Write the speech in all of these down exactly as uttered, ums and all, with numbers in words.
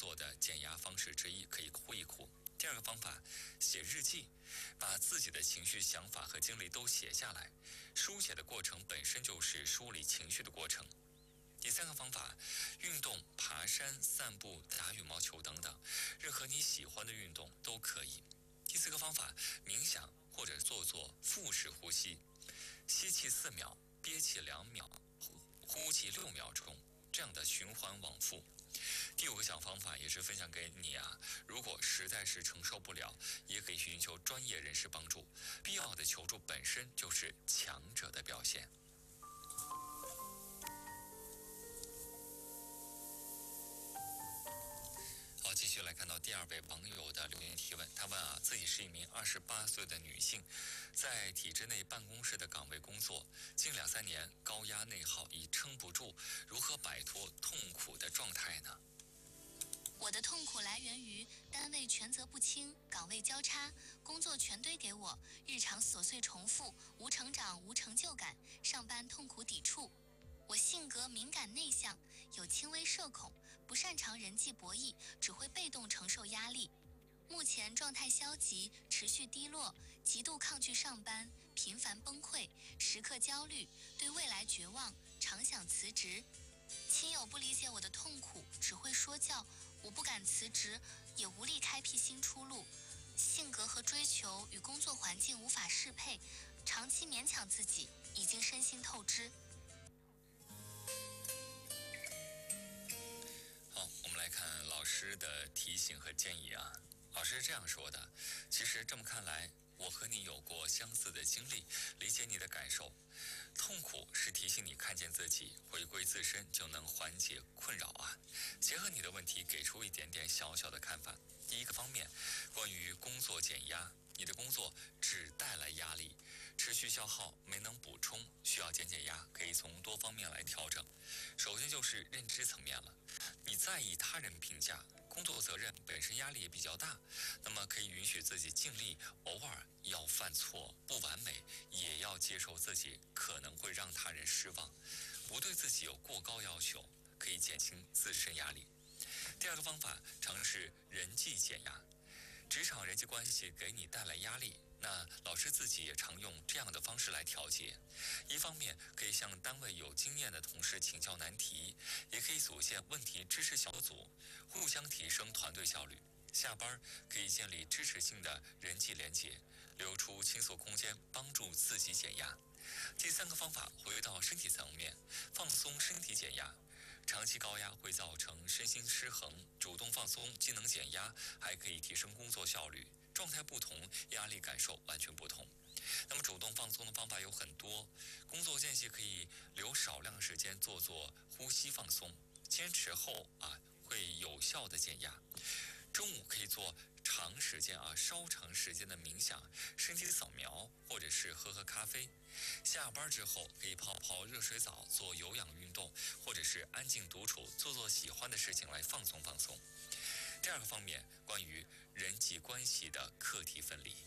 作的减压方式之一，可以哭一哭。第二个方法，写日记，把自己的情绪、想法和经历都写下来。书写的过程本身就是梳理情绪的过程。第三个方法，运动，爬山、散步、打羽毛球等等，任何你喜欢的运动都可以。第四个方法，冥想或者做做腹式呼吸，吸气四秒，憋气两秒，呼气六秒钟，这样的循环往复。第五个小方法也是分享给你啊，如果实在是承受不了，也可以寻求专业人士帮助。必要的求助本身就是强者的表现。好，继续来看到第二位网友的留言提问，他问啊，自己是一名二十八岁的女性，在体制内办公室的岗位工作，近两三年高压内耗已撑不住，如何摆脱痛苦的状态呢？ 我的痛苦来源于单位权责不清，岗位交叉，工作全堆给我，日常琐碎重复，无成长无成就感，上班痛苦抵触。我性格敏感内向，有轻微社恐，不擅长人际博弈，只会被动承受压力。目前状态消极，持续低落，极度抗拒上班，频繁崩溃，时刻焦虑，对未来绝望，常想辞职。亲友不理解我的痛苦，只会说教，我不敢辞职，也无力开辟新出路。性格和追求与工作环境无法适配，长期勉强自己，已经身心透支。 好，我们来看老师的提醒和建议啊。老师是这样说的，其实这么看来，我和你有过相似的经历，理解你的感受。痛苦是提醒你看见自己，回归自身就能缓解困扰啊。结合你的问题，给出一点点小小的看法。第一个方面，关于工作减压，你的工作只带来压力，持续消耗，没能补充，需要减减压，可以从多方面来调整。首先就是认知层面了，你在意他人评价，工作责任本身压力也比较大，那么可以允许自己尽力，偶尔要犯错，不完美，也要接受自己可能会让他人失望，不对自己有过高要求，可以减轻自身压力。第二个方法，尝试人际减压。职场人际关系给你带来压力，那老师自己也常用这样的方式来调节。一方面可以向单位有经验的同事请教难题，也可以组建问题支持小组，互相提升团队效率。下班可以建立支持性的人际连结，留出倾诉空间，帮助自己减压。第三个方法，回到身体层面，放松身体减压。长期高压会造成身心失衡，主动放松既能减压，还可以提升工作效率。状态不同，压力感受完全不同。那么主动放松的方法有很多，工作间隙可以留少量时间做做呼吸放松，坚持后啊会有效的减压。中午可以做长时间啊稍长时间的冥想、身体扫描，或者是喝喝咖啡。下班之后可以泡泡热水澡，做有氧运动，或者是安静独处，做做喜欢的事情来放松放松。第二个方面，关于人际关系的课题分离。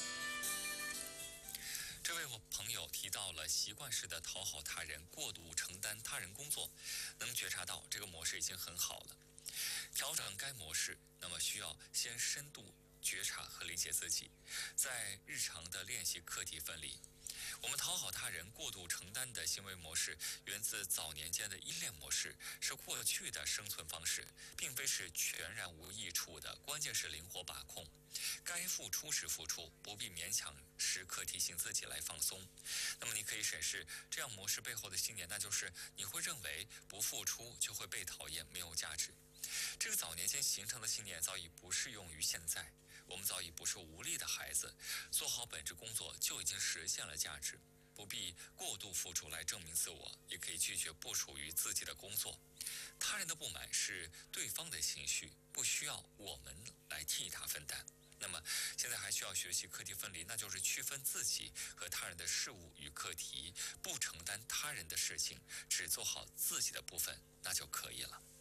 这位朋友提到了习惯式的讨好他人，过度承担他人工作，能觉察到这个模式已经很好了。调整该模式，那么需要先深度觉察和理解自己，在日常的练习课题分离。我们讨好他人、过度承担的行为模式，源自早年间的依恋模式，是过去的生存方式，并非是全然无益处的，关键是灵活把控。该付出时付出，不必勉强时刻提醒自己来放松。那么你可以审视这样模式背后的信念，那就是你会认为不付出就会被讨厌，没有价值。这个早年间形成的信念早已不适用于现在，我们早已不是无力的孩子，做好本职工作就已经实现了价值，不必过度付出来证明自我，也可以拒绝不属于自己的工作。他人的不满是对方的情绪，不需要我们来替他分担。那么现在还需要学习课题分离，那就是区分自己和他人的事物与课题，不承担他人的事情，只做好自己的部分，那就可以了。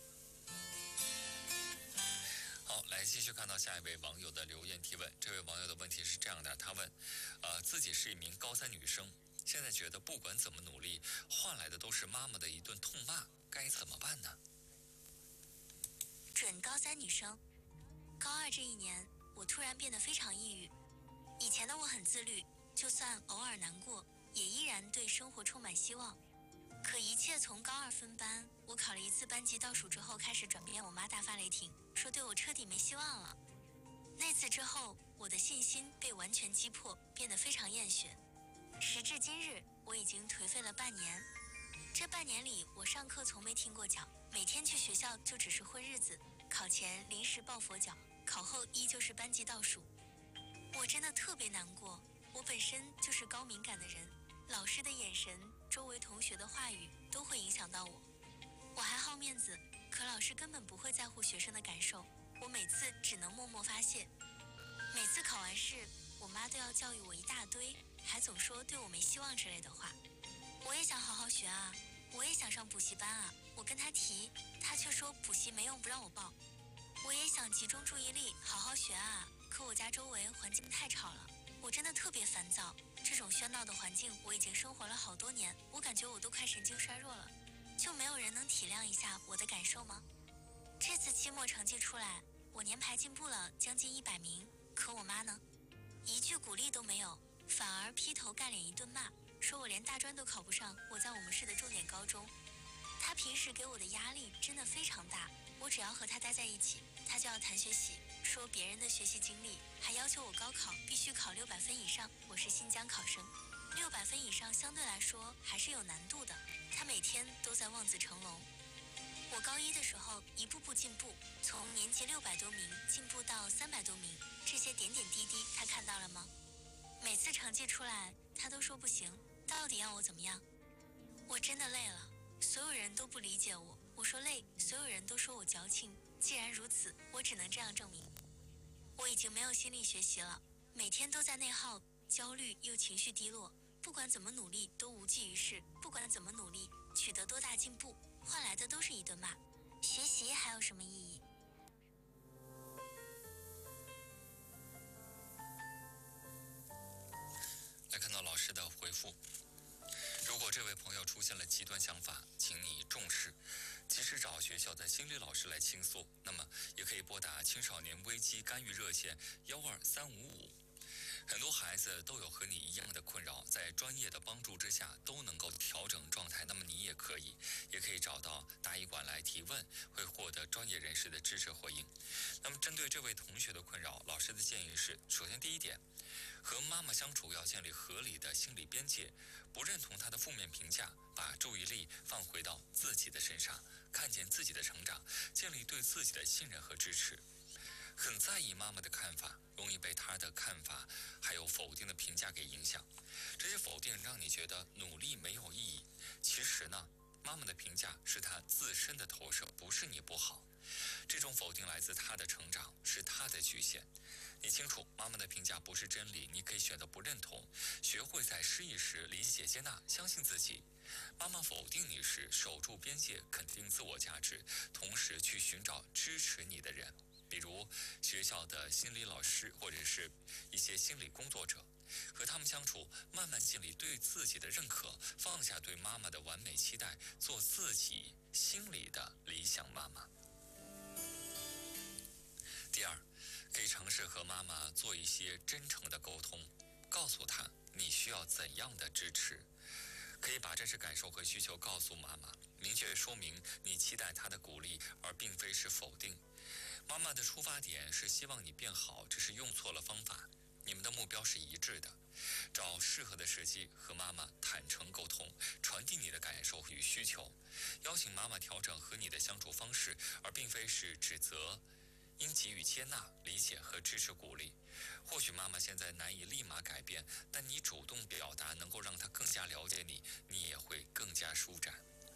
好，来继续看到下一位网友的留言提问。这位网友的问题是这样的，他问，呃，自己是一名高三女生，现在觉得不管怎么努力，换来的都是妈妈的一顿痛骂，该怎么办呢？ 准名高三女生。高二这一年，我突然变得非常抑郁。以前的我很自律，就算偶尔难过，也依然对生活充满希望。可一切从高二分班，我考了一次班级倒数之后开始转变，我妈大发雷霆，说对我彻底没希望了。那次之后，我的信心被完全击破，变得非常厌学。时至今日，我已经颓废了半年。这半年里，我上课从没听过讲，每天去学校就只是混日子，考前临时抱佛脚，考后依旧是班级倒数。我真的特别难过，我本身就是高敏感的人，老师的眼神，周围同学的话语都会影响到我。我还好面子，可老师根本不会在乎学生的感受，我每次只能默默发泄。每次考完试，我妈都要教育我一大堆，还总说对我没希望之类的话。我也想好好学啊，我也想上补习班啊，我跟她提，她却说补习没用，不让我报。我也想集中注意力，好好学啊，可我家周围环境太吵了，我真的特别烦躁。这种喧闹的环境我已经生活了好多年，我感觉我都快神经衰弱了。就没有人能体谅一下我的感受吗？这次期末成绩出来，我年排进步了将近一百名，可我妈呢？一句鼓励都没有，反而劈头盖脸一顿骂，说我连大专都考不上，我在我们市的重点高中。她平时给我的压力真的非常大，我只要和她待在一起，她就要谈学习，说别人的学习经历，还要求我高考必须考六百分以上。我是新疆考生，六百分以上相对来说还是有难度的，她每天都在望子成龙。我高一的时候一步步进步，从年级六百多名进步到三百多名，这些点点滴滴她看到了吗？每次成绩出来，她都说不行，到底要我怎么样？我真的累了，所有人都不理解我，我说累，所有人都说我矫情。既然如此，我只能这样证明。我已经没有心力学习了，每天都在内耗，焦虑又情绪低落，不管怎么努力都无济于事，不管怎么努力，取得多大进步，换来的都是一顿骂。学习还有什么意义？ 来看到老师的回复，如果这位朋友出现了极端想法，请你重视，及时找学校的心理老师来倾诉。那么也可以拨打青少年危机干预热线幺二三五五。很多孩子都有和你一样的困扰，在专业的帮助之下都能够调整状态，那么你也可以，也可以找到答疑馆来提问，会获得专业人士的支持回应。那么针对这位同学的困扰，老师的建议是，首先第一点，和妈妈相处要建立合理的心理边界，不认同她的负面评价，把注意力放回到自己的身上，看见自己的成长，建立对自己的信任和支持。很在意妈妈的看法，容易被她的看法还有否定的评价给影响，这些否定让你觉得努力没有意义。其实呢，妈妈的评价是她自身的投射，不是你不好。这种否定来自她的成长，是她的局限。你清楚妈妈的评价不是真理，你可以选择不认同，学会在失意时理解接纳，相信自己。妈妈否定你时，守住边界，肯定自我价值，同时去寻找支持你的人，比如学校的心理老师或者是一些心理工作者，和他们相处，慢慢建立对自己的认可，放下对妈妈的完美期待，做自己心里的理想妈妈。第二，可以尝试和妈妈做一些真诚的沟通，告诉她你需要怎样的支持，可以把真实感受和需求告诉妈妈，明确说明你期待她的鼓励，而并非是否定。妈妈的出发点是希望你变好，只是用错了方法，你们的目标是一致的。找适合的时机和妈妈坦诚沟通，传递你的感受与需求，邀请妈妈调整和你的相处方式，而并非是指责，应给予接纳、理解和支持鼓励。或许妈妈现在难以立马改变，但你主动表达能够让她更加了解你，你也会更加舒展。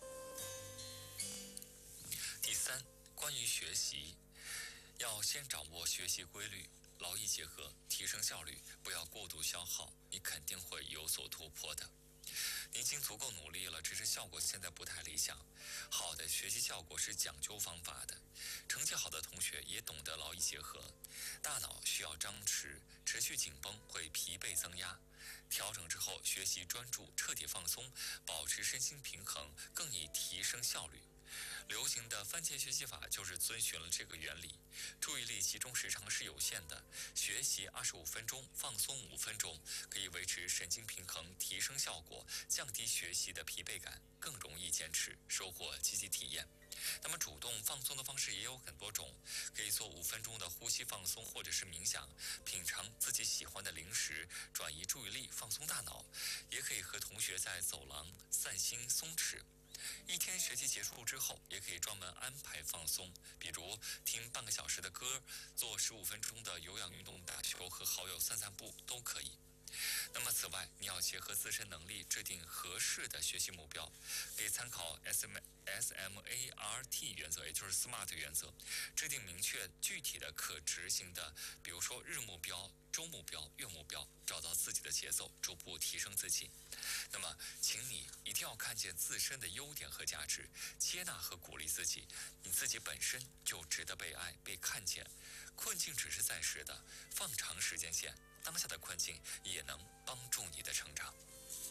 第三，关于学习，要先掌握学习规律，劳逸结合，提升效率，不要过度消耗，你肯定会有所突破的。你已经足够努力了，只是效果现在不太理想。好的学习效果是讲究方法的，成绩好的同学也懂得劳逸结合。大脑需要张弛，持续紧绷会疲惫增压。调整之后，学习专注，彻底放松，保持身心平衡，更易提升效率。 流行的番茄学习法就是遵循了这个原理。注意力集中时长是有限的，学习二十五分钟，放松五分钟，可以维持神经平衡，提升效果，降低学习的疲惫感，更容易坚持，收获积极体验。那么主动放松的方式也有很多种，可以做五分钟的呼吸放松，或者是冥想，品尝自己喜欢的零食，转移注意力，放松大脑。也可以和同学在走廊散心松弛。一天学习结束之后，也可以专门安排放松，比如听半个小时的歌，做十五分钟的有氧运动，打球，和好友散散步都可以。那么此外，你要结合自身能力制定合适的学习目标，可以参考 S M S M A R T 原则，也就是 SMART 原则，制定明确具体的可执行的，比如说日目标、周目标、月目标，找到自己的节奏，逐步提升自己。那么请你一定要看见自身的优点和价值，接纳和鼓励自己，你自己本身就值得被爱、被看见。困境只是暂时的，放长时间线，当下的困境也能帮助你的成长。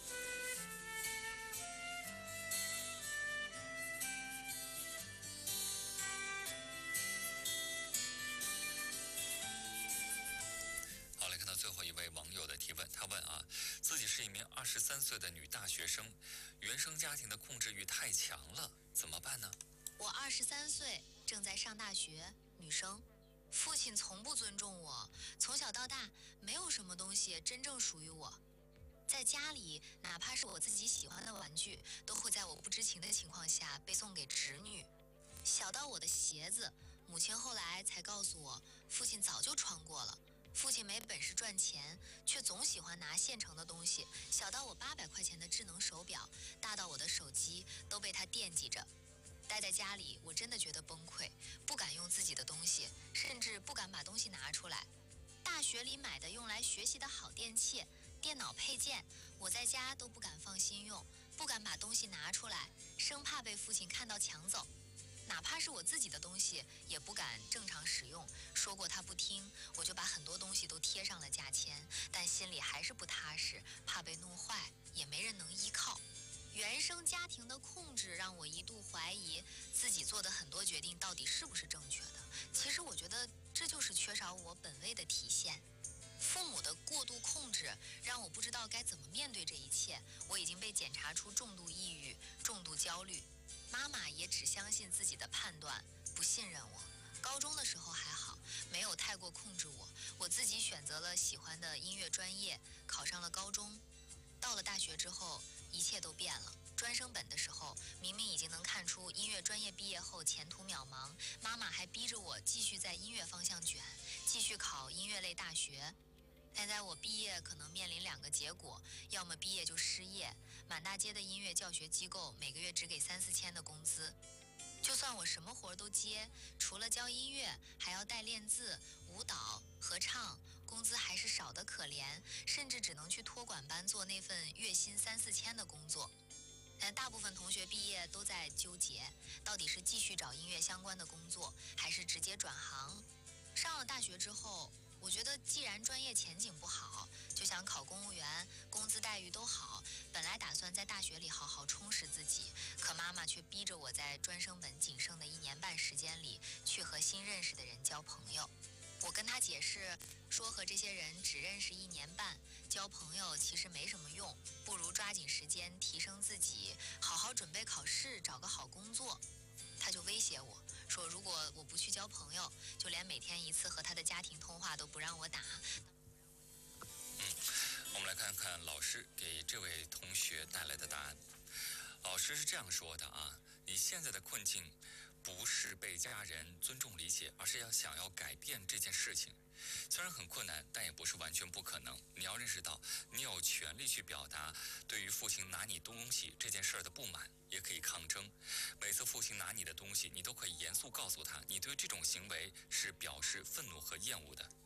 好，来看到最后一位网友的提问，他问啊，自己是一名二十三岁的女大学生，原生家庭的控制欲太强了，怎么办呢？ 我二十三岁，正在上大学，女生。父亲从不尊重我，从小到大没有什么东西真正属于我。在家里，哪怕是我自己喜欢的玩具，都会在我不知情的情况下被送给侄女。小到我的鞋子，母亲后来才告诉我，父亲早就穿过了。父亲没本事赚钱，却总喜欢拿现成的东西。小到我八百块钱的智能手表，大到我的手机，都被他惦记着。待在家里，我真的觉得崩溃，不敢用自己的东西，甚至不敢把东西拿出来。大学里买的用来学习的好电器、电脑配件，我在家都不敢放心用，不敢把东西拿出来，生怕被父亲看到抢走。哪怕是我自己的东西，也不敢正常使用。说过他不听，我就把很多东西都贴上了价签，但心里还是不踏实，怕被弄坏，也没人能依靠。原生家庭的控制让我一度怀疑自己做的很多决定到底是不是正确的。其实我觉得这就是缺少我本位的体现。父母的过度控制让我不知道该怎么面对这一切。我已经被检查出重度抑郁、重度焦虑。妈妈也只相信自己的判断，不信任我。高中的时候还好，没有太过控制我，我自己选择了喜欢的音乐专业，考上了高中。到了大学之后，一切都变了。专升本的时候，明明已经能看出音乐专业毕业后前途渺茫，妈妈还逼着我继续在音乐方向卷，继续考音乐类大学。现在我毕业可能面临两个结果，要么毕业就失业，满大街的音乐教学机构每个月只给三四千的工资。就算我什么活都接，除了教音乐，还要带练字、舞蹈、合唱，工资还是少得可怜，甚至只能去托管班做那份月薪三四千的工作。但大部分同学毕业都在纠结，到底是继续找音乐相关的工作，还是直接转行。上了大学之后，我觉得既然专业前景不好，就想考公务员，工资待遇都好。本来打算在大学里好好充实自己，可妈妈却逼着我在专升本仅剩的一年半时间里，去和新认识的人交朋友。我跟她解释说，和这些人只认识一年半，交朋友其实没什么用，不如抓紧时间提升自己，好好准备考试，找个好工作。他就威胁我说，如果我不去交朋友，就连每天一次和他的家庭通话都不让我打。 嗯，我们来看看老师给这位同学带来的答案。老师是这样说的啊，你现在的困境不是被家人尊重理解，而是要想要改变这件事情。虽然很困难，但也不是完全不可能。你要认识到，你有权利去表达对于父亲拿你东西这件事儿的不满，也可以抗争。每次父亲拿你的东西，你都可以严肃告诉他，你对这种行为是表示愤怒和厌恶的。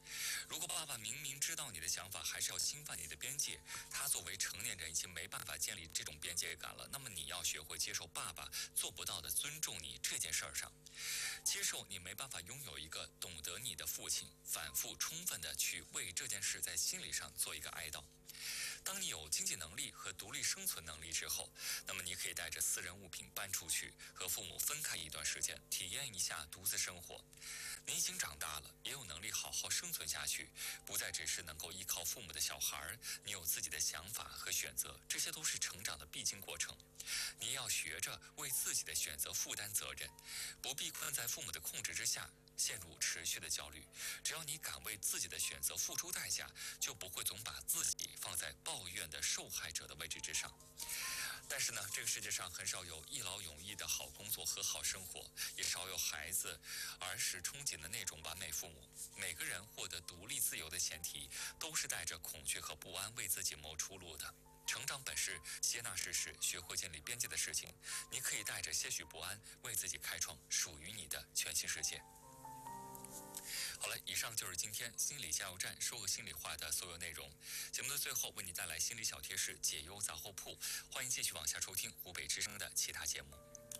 如果爸爸明明知道你的想法，还是要侵犯你的边界，他作为成年人已经没办法建立这种边界感了，那么你要学会接受爸爸做不到的尊重你这件事儿上，接受你没办法拥有一个懂得你的父亲，反复充分的去为这件事在心理上做一个哀悼。当你有经济能力和独立生存能力之后，那么你可以带着私人物品搬出去，和父母分开一段时间，体验一下独自生活。你已经长大了，也有能力好好生存下去，不再只是能够依靠父母的小孩，你有自己的想法和选择，这些都是成长的必经过程。你要学着为自己的选择负担责任，不必困在父母的控制之下，陷入持续的焦虑。只要你敢为自己的选择付出代价，就不会总把自己放在抱怨的受害者的位置之上。但是呢，这个世界上很少有一劳永逸的好工作和好生活，也少有孩子儿时憧憬的那种完美父母。每个人获得独立自由的前提，都是带着恐惧和不安为自己谋出路的。成长本是接纳事实，学会建立边界的事情。你可以带着些许不安，为自己开创属于你的全新世界。好了，以上就是今天心理加油站说个心里话的所有内容。节目的最后为你带来心理小贴士解忧杂货铺，欢迎继续往下收听湖北之声的其他节目。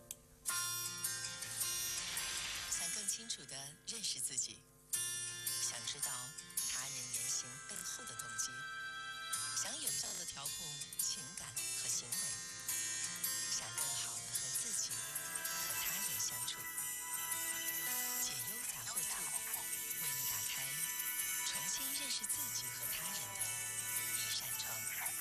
想更清楚地认识自己，想知道他人言行背后的动机，想有效地调控情感和行为，想更好地和自己和他人相处。解忧杂货铺为你打开重新认识自己和他人的一扇窗。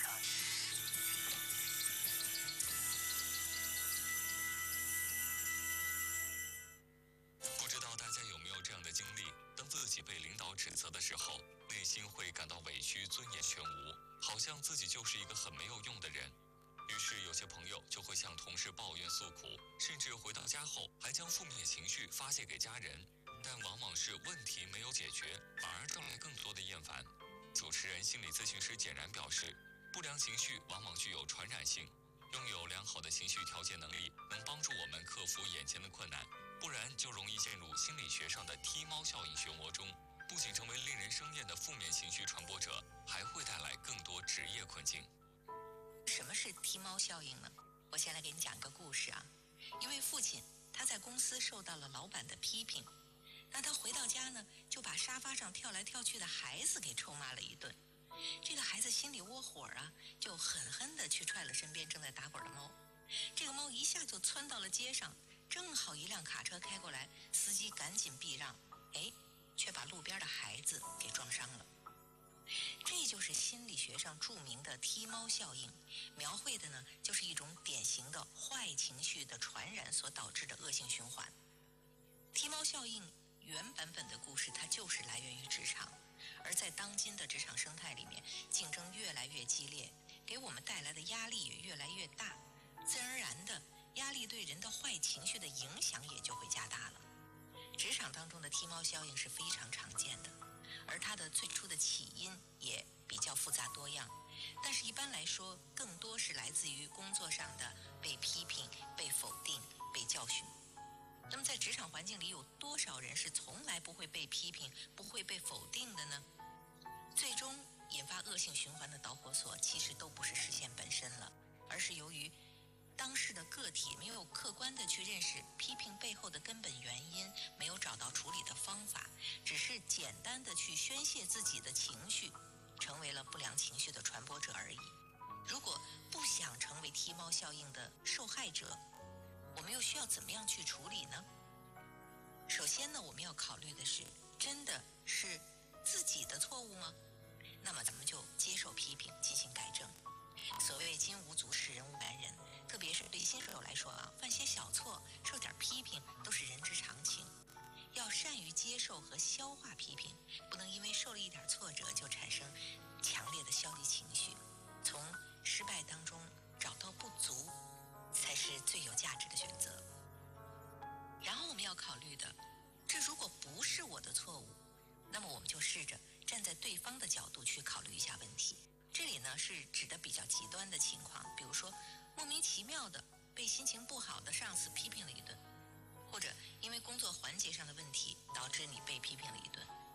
不知道大家有没有这样的经历，当自己被领导指责的时候，内心会感到委屈，尊严全无，好像自己就是一个很没有用的人。于是有些朋友就会向同事抱怨诉苦，甚至回到家后还将负面情绪发泄给家人，但往往是问题没有解决，反而招来更多的厌烦。主持人心理咨询师简然表示，不良情绪往往具有传染性，拥有良好的情绪调节能力能帮助我们克服眼前的困难，不然就容易陷入心理学上的踢猫效应漩涡中，不仅成为令人生厌的负面情绪传播者，还会带来更多职业困境。 什么是踢猫效应呢？我先来给你讲个故事啊。一位父亲，他在公司受到了老板的批评，那他回到家呢，就把沙发上跳来跳去的孩子给臭骂了一顿。这个孩子心里窝火啊，就狠狠地去踹了身边正在打滚的猫。这个猫一下就窜到了街上，正好一辆卡车开过来，司机赶紧避让，哎，却把路边的孩子给撞伤了。这就是心理学上著名的踢猫效应，描绘的呢就是一种典型的坏情绪的传染所导致的恶性循环。踢猫效应原版本的故事它就是来源于职场，而在当今的职场生态里面，竞争越来越激烈，给我们带来的压力也越来越大，自然而然的压力对人的坏情绪的影响也就会加大了。职场当中的踢猫效应是非常常见的，而它的最初的起因也比较复杂多样，但是一般来说更多是来自于工作上的被批评、被否定、被教训。那么在职场环境里，有多少人是从来不会被批评、不会被否定的呢？最终引发恶性循环的导火索其实都不是事件本身了，而是由于当事的个体没有客观地去认识批评背后的根本原因，没有找到处理的方法，只是简单地去宣泄自己的情绪，成为了不良情绪的传播者而已。如果不想成为踢猫效应的受害者，我们又需要怎么样去处理呢？首先呢，我们要考虑的是，真的是自己的错误吗？那么咱们就接受批评，进行改正。所谓金无足赤，人无完人，特别是对新手来说啊，犯些小错，受点批评都是人之常情。要善于接受和消化批评，不能因为受了一点挫折就产生强烈的消极情绪。从失败当中找到不足，才是最有价值的选择。然后我们要考虑的，这如果不是我的错误，那么我们就试着站在对方的角度去考虑一下问题。这里呢是指的比较极端的情况，比如说莫名其妙的被心情不好的上司批评了一顿，或者因为工作环节上的问题导致你被批评了一顿。总之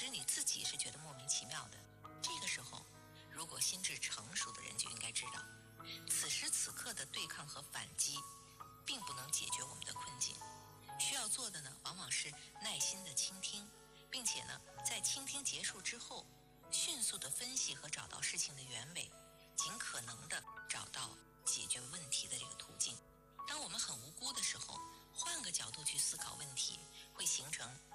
时你自己是觉得莫名其妙的。这个时候，如果心智成熟的人就应该知道，此时此刻的对抗和反击并不能解决我们的困境，需要做的呢，往往是耐心的倾听，并且呢，在倾听结束之后，迅速的分析和找到事情的原委，尽可能的找到解决问题的这个途径。当我们很无辜的时候，换个角度去思考问题，会形成